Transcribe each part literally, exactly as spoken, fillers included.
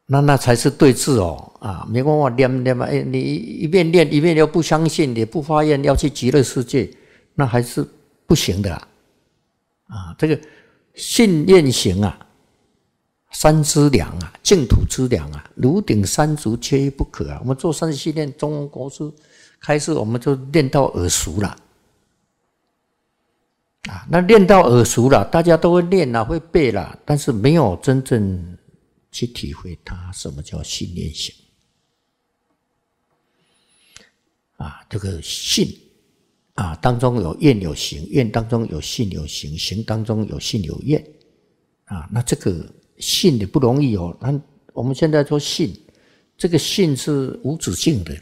那那才是对治哦啊！没办法念念嘛，哎，你一边念一边又不相信，也不发愿要去极乐世界，那还是不行的啊！啊，这个信愿行啊，三资粮啊，净土之粮啊，炉鼎三足，缺一不可啊！我们做三十七念中庸国师开始，我们就练到耳熟了啊！那练到耳熟了，大家都会练啦，会背啦，但是没有真正去体会它什么叫信愿行啊？这个信啊，当中有愿有行，愿当中有信有行，行当中有信有愿啊。那这个信也不容易哦。那我们现在说信，这个信是无止境的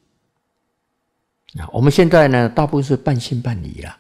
啊。我们现在呢，大部分是半信半疑啦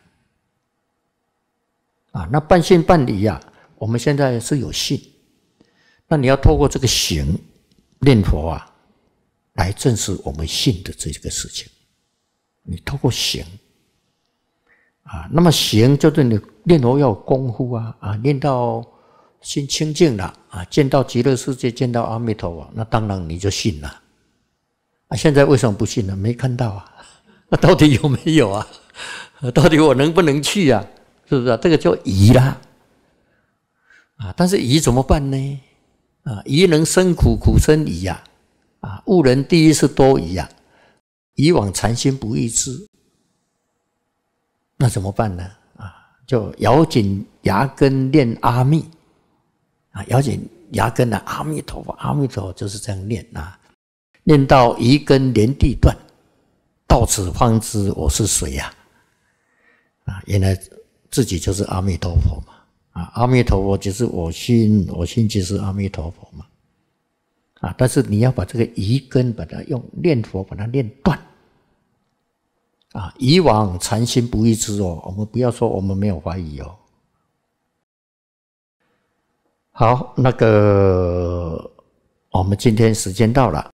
啊。那半信半疑啊，我们现在是有信。那你要透过这个行念佛啊，来证实我们信的这个事情。你透过行啊，那么行就是你念佛要有功夫啊啊，念到心清净了啊，见到极乐世界，见到阿弥陀佛，那当然你就信了啊。现在为什么不信呢？没看到啊，那到底有没有啊？到底我能不能去啊？是不是啊？这个叫疑啦啊，但是疑怎么办呢？啊，疑能生苦，苦生疑呀！啊，误人第一是多疑呀，以往禅心不异之，那怎么办呢？啊，就咬紧牙根念阿弥啊，咬紧牙根啊，阿弥陀佛，阿弥陀佛就是这样念啊，念到疑根连地断，到此方知我是谁呀？啊，原来自己就是阿弥陀佛嘛。啊，阿弥陀佛就是我心，我心就是阿弥陀佛嘛。啊，但是你要把这个疑根，把它用念佛把它念断。啊，以往禅心不异之哦，我们不要说我们没有怀疑哦。好，那个我们今天时间到了